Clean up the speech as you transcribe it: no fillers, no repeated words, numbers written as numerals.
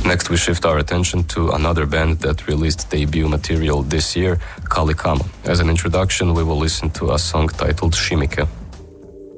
Next, we shift our attention to another band that released debut material this year, Kalikama. As an introduction, we will listen to a song titled Shimike.